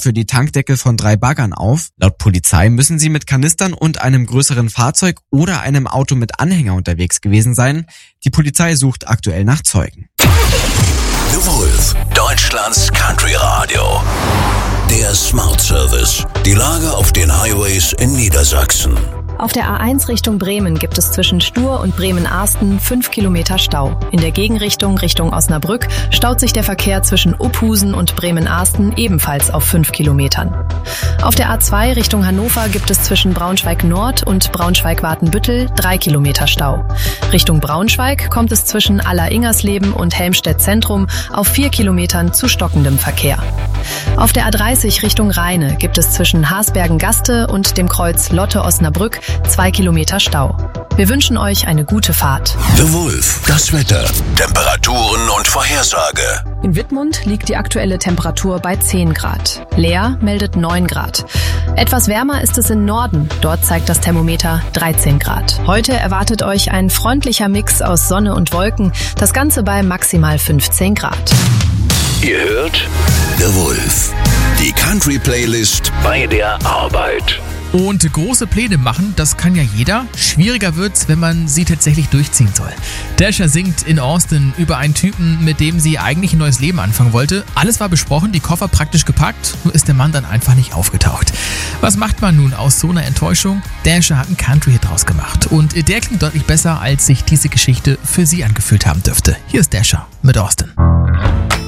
dafür die Tankdeckel von 3 Baggern auf. Laut Polizei müssen sie mit Kanistern und einem größeren Fahrzeug oder einem Auto mit Anhänger unterwegs gewesen sein. Die Polizei sucht aktuell nach Zeugen. The Wolf, Deutschlands Country Radio. Der Smart Service. Die Lage auf den Highways in Niedersachsen. Auf der A1 Richtung Bremen gibt es zwischen Stur und Bremen-Arsten 5 Kilometer Stau. In der Gegenrichtung Richtung Osnabrück staut sich der Verkehr zwischen Uphusen und Bremen-Arsten ebenfalls auf 5 Kilometern. Auf der A2 Richtung Hannover gibt es zwischen Braunschweig-Nord und Braunschweig-Watenbüttel 3 Kilometer Stau. Richtung Braunschweig kommt es zwischen Aller-Ingersleben und Helmstedt-Zentrum auf 4 Kilometern zu stockendem Verkehr. Auf der A30 Richtung Rheine gibt es zwischen Haßbergen-Gaste und dem Kreuz Lotte-Osnabrück 2 Kilometer Stau. Wir wünschen euch eine gute Fahrt. The Wolf, das Wetter, Temperaturen und Vorhersage. In Wittmund liegt die aktuelle Temperatur bei 10 Grad. Leer meldet 9 Grad. Etwas wärmer ist es im Norden. Dort zeigt das Thermometer 13 Grad. Heute erwartet euch ein freundlicher Mix aus Sonne und Wolken. Das Ganze bei maximal 15 Grad. Ihr hört The Wolf, die Country-Playlist bei der Arbeit. Und große Pläne machen, das kann ja jeder. Schwieriger wird's, wenn man sie tatsächlich durchziehen soll. Dasher singt in Austin über einen Typen, mit dem sie eigentlich ein neues Leben anfangen wollte. Alles war besprochen, die Koffer praktisch gepackt, nur ist der Mann dann einfach nicht aufgetaucht. Was macht man nun aus so einer Enttäuschung? Dasher hat einen Country-Hit draus gemacht und der klingt deutlich besser, als sich diese Geschichte für sie angefühlt haben dürfte. Hier ist Dasher mit Austin.